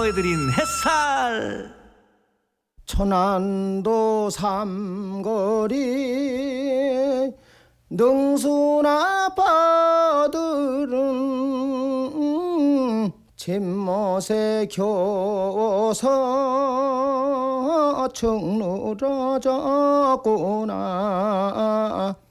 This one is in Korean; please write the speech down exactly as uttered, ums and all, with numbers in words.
보여드린 햇살. 천안도 삼거리 능순 아빠들은 집못에 겨워서 청누러졌구나.